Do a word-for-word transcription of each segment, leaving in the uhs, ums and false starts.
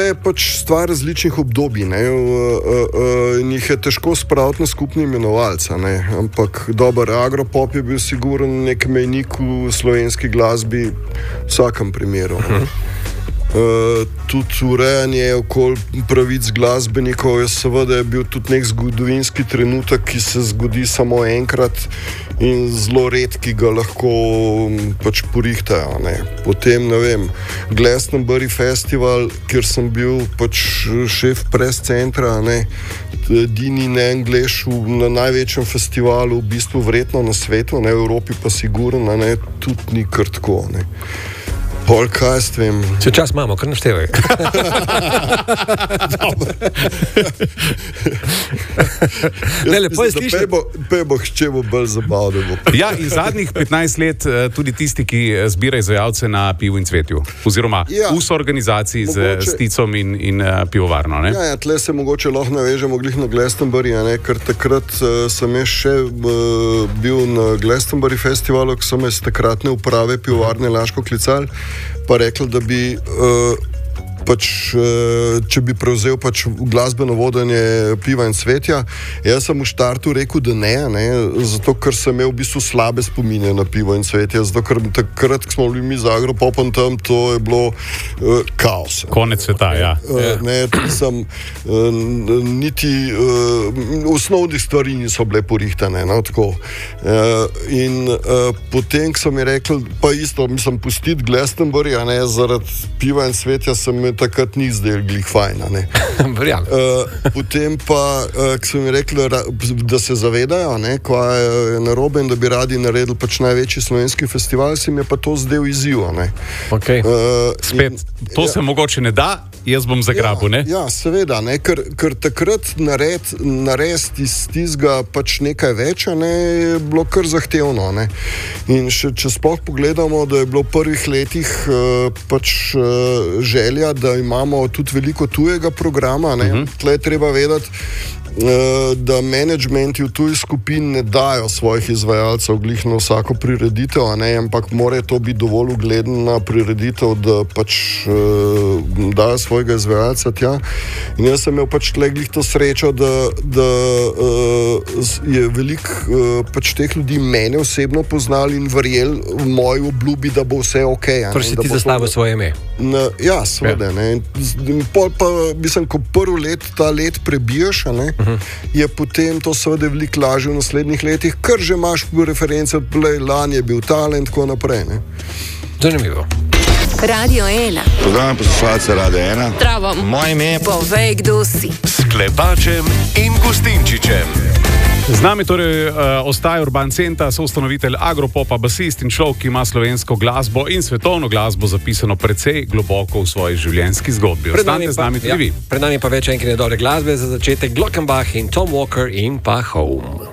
vse pač stvar različnih obdobij, ne, in jih je težko spraviti na skupni imenovalca, ne, ampak dober agropop je bil sigurno nek mejnik v slovenski glasbi v vsakem primeru. Uh, tudi urejanje okoli pravic glasbenikov je seveda bil tudi nek zgodovinski trenutek, ki se zgodi samo enkrat in zelo redki ga lahko pač porihtajo. Ne. Potem, ne vem, Glastonbury Festival, kjer sem bil pač šef press centra, ne, edini ne Anglež na največjem festivalu, v bistvu vredno na svetu, ne, v Evropi pa sigurno, ne, tudi ni kar tako, ne. Pol kaj s tem? Če čas imamo, kar naštevaj. Ne, lepo je slišati. Pej bo hče bo bolj zabavno. Ja, in zadnjih petnajst let tudi tisti, ki zbira izvajalce na Pivu in Cvetju. Oziroma ja, v soorganizaciji z Sticom in, in pivovarno. Ne? Ja, ja, tle se mogoče lahko navežemo glih na Glastonbury, ne, ker takrat uh, sem jaz še uh, bil na Glastonbury festivalu, ko so me z takratne uprave pivovarne Laško klicali, pa rekli, da bi uh, pač, uh, če bi prevzel pač glasbeno vodenje Piva in Cvetja. Jaz sem v štartu rekel, da ne, ne, zato ker sem imel v bistvu slabe spomine na Pivo in Cvetja, zato ker takrat, ko smo bili mi z Agropopom tam, to je bilo uh, kaos. Konec sveta, ja. Uh, ne, sem uh, niti uh, osnovnih stvari niso bile porihtane, no, tako. Uh, in uh, potem, ko so mi rekli, pa isto, mislim, pustiti Glastonbury, a ne, zaradi Piva in Cvetja sem me takrat ni zdel glih fajna, ne. uh, potem pa, uh, ko so mi rekli, da se zavedajo, ne, kaj je narobe in da bi radi naredili pač največji slovenski festival, si mi je pa to zdel izziv, ne. Okay. Uh, Spet, in, to se ja, mogoče ne da, jaz bom zagrabil, ja, ne? Ja, seveda, ne, ker, ker takrat nared, narediti iz tistega pač nekaj več, ne, je bilo kar zahtevno, ne. In še, če sploh pogledamo, da je bilo v prvih letih uh, pač uh, želja, da imamo tudi veliko tujega programa, ne, uh-huh. Tle je treba vedeti, da menedžmenti v tuji skupin ne dajo svojih izvajalcev glih na vsako prireditev, a ne, ampak mora to biti dovolj ugledna prireditev, da pač uh, dajo svojega izvajalca tja. In jaz sem imel pač tle glih to srečo, da, da uh, je veliko uh, pač teh ljudi mene osebno poznali in verjeli v moji obljubi, da bo vse ok. Torej si ti zastavil svoje ime? Na, ja, seveda. Ja. Ne. In pol pa, mislim, ko prvo let ta let prebijaš, a ne, je potem to seveda veliko lažje v naslednjih letih, ker že imaš reference, lani je bil talent, tako naprej. Ne. Zanimivo. Radio ena. Pozdravljam poslušalce Radio ena. Zdravo. Moje ime je Povej, kdo si. S Klepačem in Gustinčičem. Z nami torej uh, ostaja Urban Centa, soustanovitelj Agropopa, basist in človek, ki ima slovensko glasbo in svetovno glasbo zapisano precej globoko v svoji življenjski zgodbi. Ostanite z nami tudi ja, vi. Pred nami pa več enkrat dobre glasbe, za začetek Glockenbach in Tom Walker in pa Home.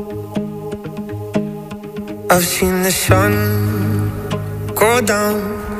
I've seen the sun go down